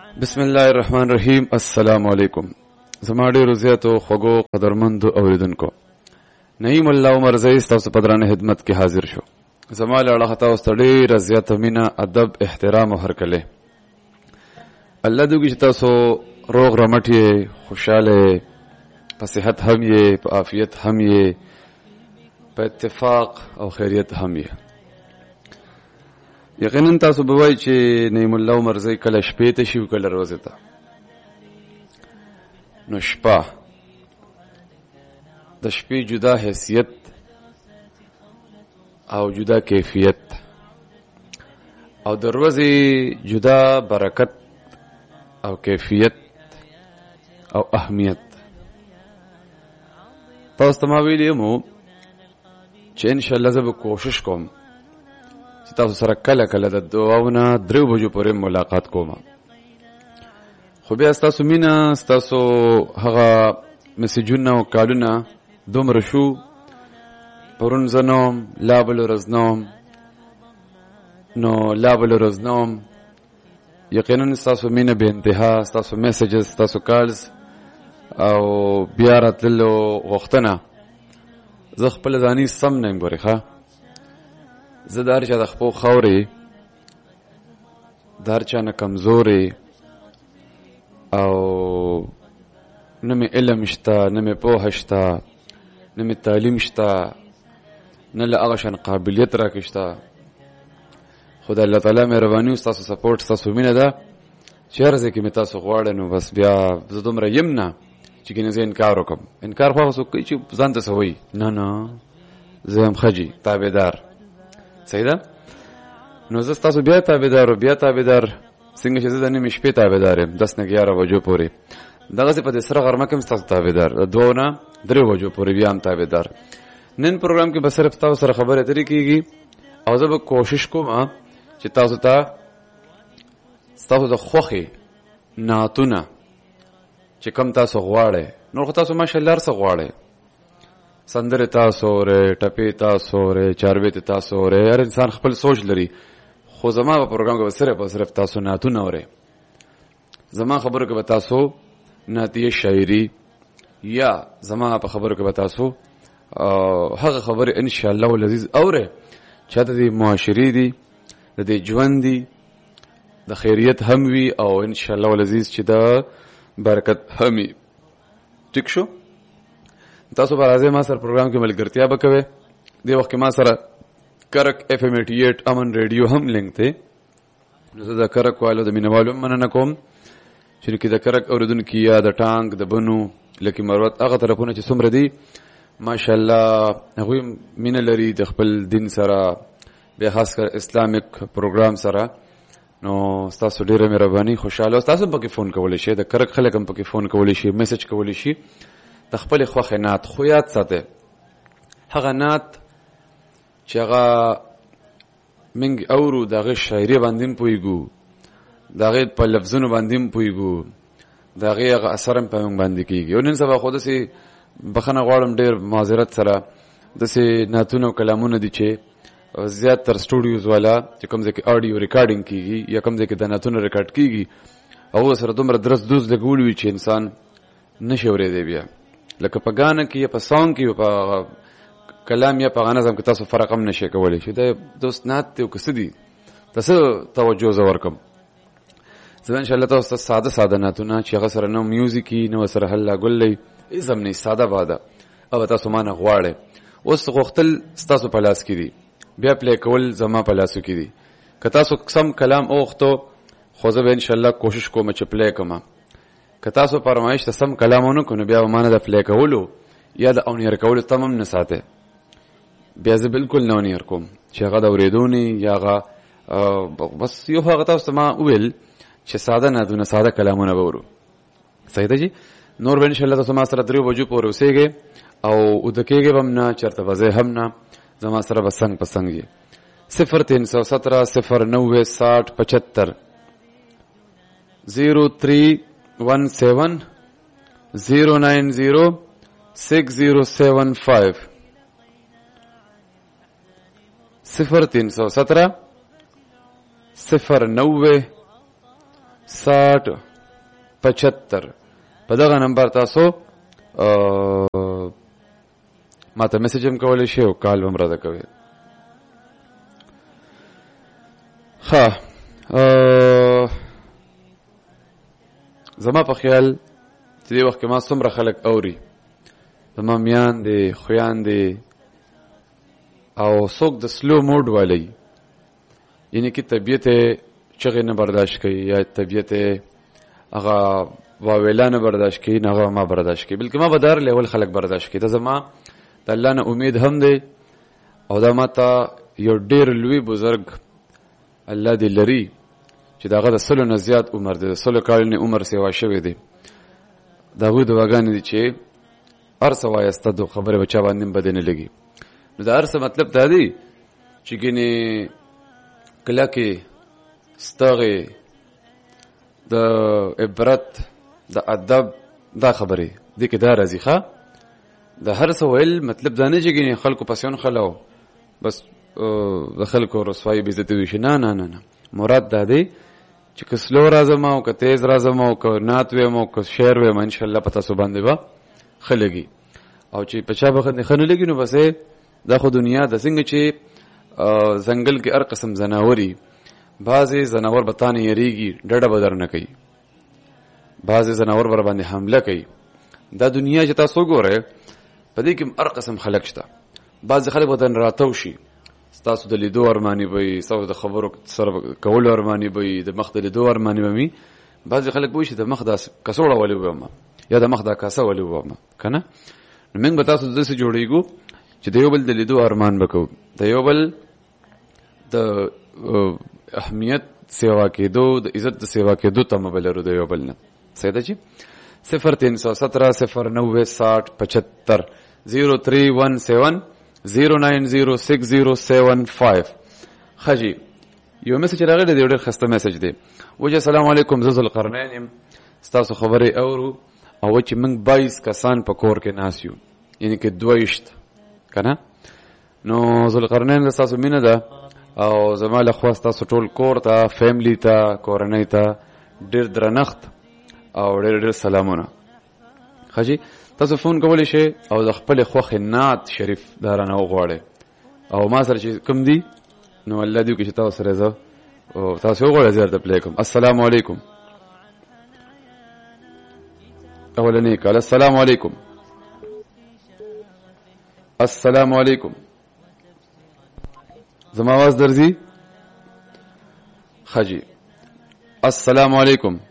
بسم الله الرحمن الرحیم. السلام علیکم. زما ډیرو زیاتو خوږو قدرمندو اوریدونکو، نعیم الله عمر زئی ستاسو په درانه خدمت کې حاضر شو. زما له اړخه تاسو ته ډیره زیاته مینه، ادب، احترام او هرکلی. الله دې وکړي چې تاسو روغ رمټ یې، خوشاله، په صحت هم یې، په عافیت هم یې، په اتفاق او خیریت هم یې. یقینا تاسو به وایئ چې نعیم الله عمر زئی کله شپې ته شي او کله ورځې ته. نو شپه د شپې جدا حیثیت او جدا کیفیت، او د ورځې جدا برکت او کیفیت او اهمیت. تاسو ته ما ویلي یم چې انشاءالله زه به کوشش کوم چې تاسو سره کله کله د دعاو نه 3 بجو پورې ملاقات کوم. خو بیا ستاسو مینه، ستاسو هغه میسیجونه او کالونه دومره شو، پرون زه نوم، لا بل ورځ نوم، نو لا بل ورځ نوم. یقینا ستاسو مینه بې انتها، ستاسو میسیجز، ستاسو کالز او بیا راتللو غوښتنه زه خپل ځاني سم نه یم. ګورې ښه، زه د هر چا د خپو خاورې، د هر چا نه کمزورې، او نه مې علم شته، نه مې پوهه شته، نه مې تعلیم شته، نه له هغه شان قابلیت راکې شته. خو د الله تعالی مهرباني او ستاسو سپورټ، ستاسو مینه ده چې هر ځای کې مې تاسو غواړئ. نو بس بیا زه دومره یم نه چې کنه زه انکار وکړم. انکار خو هغه څوک کوي چې ځان ته څه وایي. نه، زه یم ښه جي تابعدار. صحیح ده؟ نو زه ستاسو بیا تابعدار، بیا تابعدار، څنګه چې زه د نیمې شپې تابعدار یم 10 نه 11 بجو پورې. دغسې په دې سره غرمه کې هم ستاسو تابعدار، د 2 نه 3 بجو پورې بیا هم تابعدار. نن پروګرام کې به صرف تاسو سره خبرې اترې کېږي، او زه به کوشش کوم چې تاسو ته ستاسو د خوښې نعتونه چې کم تاسو غواړئ، نور خو تاسو ماشاءالله هر څه غواړئ، سندرې تاسو اورئ، ټپې تاسو اورئ، چاربیتې تاسو اورئ. هر انسان خپل سوچ لري، خو زما په پروګرام کې به صرف او صرف تاسو نعتونه اورئ. زما خبرو کې به تاسو نعتیه شاعري، یا زما په خبرو کې به تاسو هغه خبرې انشاءالله العزیز اورئ چې د دې معاشرې دي، د دې ژوند دي، د خیریت هم وي، او انشاءالله العزیز چې د برکت هم وي. ټیک شو؟ تاسو به راځئ ما سره پروګرام کې ملګرتیا به کوئ. دې وخت کې ما سره کرک FM 88 امن ریډیو هم لینک دی. نو زه د کرک والو د مینوالو مننه کوم چې د کرک اورېدونکي یا د ټانک، د بنو، لکي مروت، هغه طرفونه چې څومره دي ماشاءالله هغوی مینه لري د خپل دین سره، بیا خاص کر اسلامیک پروګرام سره. نو ستاسو ډیره مهرباني، خوشاله. تاسو پکې فون کولی شئ، د کرک خلک هم پکې فون کولی شي، میسج کولی شي. د خپل خوښې نعت خو یاد ساتئ، هغه نعت چې هغه موږ اورو د هغې شاعري باندې هم پوهېږو، د هغې په لفظونو باندې هم پوهېږو، د هغې هغه اثر هم په موږ باندې کېږي. او نن سبا خو داسې بخښنه غواړم ډېر معذرت سره، داسې نعتونه او کلامونه دي چې زیات تر سټوډیوز والا چې کوم ځای کې آډیو ریکارډینګ کېږي یا کوم ځای کې د نعتونه ریکارډ کېږي، هغو سره دومره درس دوز لګولي وي چې انسان نشي اورېدی بیا. لکه په ګانه کې یا په سانګ کې یا په کلام یا په هغه نظم کې تاسو فرق هم نشئ کولی چې دا دوست نعت دی او که څه دي، ته څه توجه زه ورکړم. زه به انشاءالله تاسو ته ساده ساده نعتونه چې هغه سره نه میوزیک وي، نه ورسره هله ګل دی، هېڅ هم نه، ساده باده، او تاسو ما نه غواړئ. اوس غوښتل ستاسو په لاس کې دي، بیا پلی کول زما په لاسو کې دي. که تاسو سم کلام اوغوښتو، خو زه به انشاءالله کوشش کوم چې پلی کړم. که تاسو فرمایش ته سم کلام ونه کړو، نو بیا به ما نه د پلی کولو یا د اونیر کولو تم هم نه ساتئ. بیا زه بالکل نه اونیر کوم چې هغه د اورېدو نه یا هغه بس یو هغه تاسو ته ما وویل چې ساده نعتونه، ساده کلامونه به ورو. صحیح ده جي؟ نور به انشاءالله تاسو ما سره 3 بجو پورې اوسېږئ او اوده کېږئ به هم نه، چېرته به ځئ هم نه، زما سره به څنګ په څنګ یې. 0317 090 60 75 0317 090 6075 0317 090 6075 په دغه نمبر تاسو ماته میسج هم کولی شئ او کال هم راته کوئ. ښه زما په خیال چې دې وخت کې ما څومره خلک اوري، زما میاندې خویاندې او څوک د سلو موډ والی، یعنی که طبیعت چغې نه برداشت کوي یا طبیعت هغه واویلا نه برداشت کوي، نه هغه ما برداشت کوي، بلکې ما به دار لیول خلک برداشت کوي. دا زما د الله نه امید هم دی او دا ما ته یو ډېر لوی بزرګ الله دې لري چې د هغه د 100 نه زیات عمر دی، د 100 کالو نه عمر سیوا شوی دی. د هغوی دعاګانې دي چې هر څه وایسته د خبرې به چا باندې بدې نه لګي. نو د هر څه مطلب دا دی چې ګینې کلکې ستغې د عبرت د ادب دا خبرې دې کې دا راځي. ښه د هر څه ویل مطلب دا نه چې ګینې خلکو پسیون خلاو بس د خلکو رسوایي بېزتي وشي، نه نه نه نه، مراد دا دی چې که سلو راځم او که تیز راځم او که نعت ویم او که شعر ویم انشاءالله په تاسو باندې به ښه لګي. او چې په چا به ښه نه لګي نو بس دا خو دنیا د څنګه چې ځنګل کې هر قسم ځناوري، بعضې ځناور به تانې یریږي ډډه به در نه کوي، بعضې ځناور به باندې حمله کوي. دا دنیا چې تاسو ګورئ په دې کې هر قسم خلک شته. بعضې خلک به تن راتاو شي، ستاسو د لیدو ارماني به وي، ستاسو د خبرو سره کولو ارماني به وي، د مخ د لیدو ارماني به وي. بعضې خلک به وایي چې د مخ دا کڅوړه ولې ووایم یا د مخ دا کاسه ولې ووایم، که نه؟ نو موږ به تاسو داسې جوړېږو چې د یو بل د لیدو ارمان به کوو، د یو بل د اهمیت سیوا کېدو، د عزت د سیوا کېدو تمه به لرو د یو بل نه. صحیح ده چې 0317 09 60 75 0317 0906075. خجی یو میسج راغلی دی، ډېر ښایسته میسج دی. وجه السلام علیکم، زه ذوالقرنین یم، ستاسو خبرې اورو او چې موږ 22 کسان په کور کې ناست یو، یعنې کې 22 که نه؟ نو ذوالقرنین ستاسو مینه ده او زما له خوا ستاسو ټول کور ته، فیملی ته، کورنۍ ته ډېر درنښت او ډېر ډېر سلامونه. خجی تاسو فون کولی شئ او د خپل خوښې نعت شریف دا رانه وغواړئ او ما سره چې کوم دي نو الله دې وکړي چې تاسو سره زه تاسو وغواړئ زه درته پلی کوم. السلام علیکم. اولنی کال السلام علیکم. السلام علیکم. زما आवाज درځي؟ خجی السلام علیکم.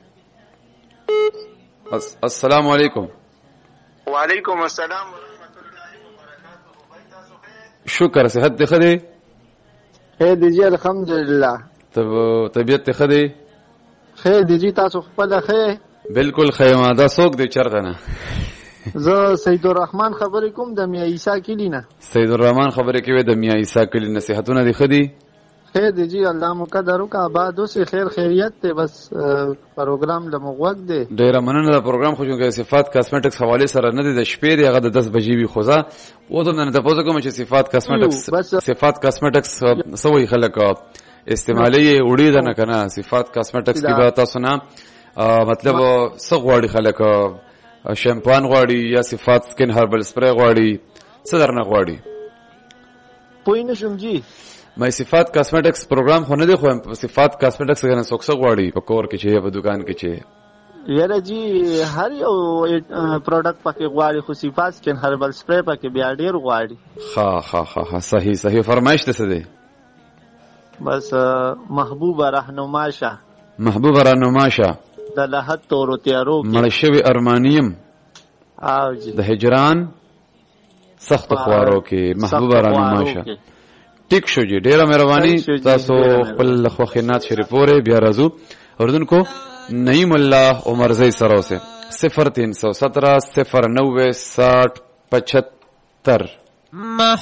السلام علیکم. وعلیکم السلام ورحمۃ اللہ وبرکاتہ. شکر صحت دې ښه دی؟ خیر دی جی الحمدلله. طبیعت دې ښه دی؟ خیر دی جی تاسو خپله ښه؟ بالکل ښه یم. دا څوک دی چېرته نه؟ زه سید الرحمن خبرې کوم د میاں عیسی کلي نه. سید الرحمن خبرې کوي د میاں عیسی کلي نه. صحتونه دې ښه دي؟ خیر دی جی الله مقدر وکړه آباد اوسې، خیر خیریت دی، بس پروګرام له مو غوږ دی. ډېره مننه. دا پروګرام خو چونکې صفات کاسمیټکس حوالې سره نه دی، د شپې دی، هغه د 10 بجې وي. خو زه اوس هم درنه تپوس کوم چې صفات کاسمیټکس څه وایي خلک استعمالي یې وړي ده نه که نه؟ صفات کاسمیټکس کې به تاسو نه مطلب څه غواړي خلک؟ شیمپان غواړي یا صفات سکن هربل سپری غواړي؟ څه درنه غواړي؟ پوه نه شوم جی. مې صفات کاسمیټکس پروګرام خو نه دی، خو صفات کاسمیټکس کنه څوک څه غواړي په کور کې چې یا په دکان کې چې؟ یاره جی هر یو پروډکټ پکې غواړي، خو صفات سکن هربل سپری پکې بیا ډېر غواړي. ها صحیح فرمایش ته څه دی؟ بس محبوبه رهنما شه، محبوبه رهنما شه د لحد تورو تیارو کې مړ شوي ارمانیم او جی د هجران سخت خوارو کې محبوبه رهنما شه. ټیک شو جی، ډیره مهرباني. تاسو خپل خوښې نعت شریف اورئ. بیا راځو اردوونکو. نعیم الله عمرزی سره اوسئ 0317 09 60 75.